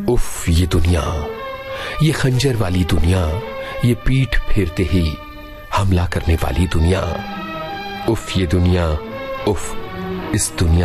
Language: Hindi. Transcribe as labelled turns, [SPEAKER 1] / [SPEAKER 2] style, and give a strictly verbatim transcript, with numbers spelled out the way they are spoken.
[SPEAKER 1] उफ ये दुनिया, ये खंजर वाली दुनिया, ये पीठ फेरते ही हमला करने वाली दुनिया। उफ ये दुनिया, उफ इस दुनिया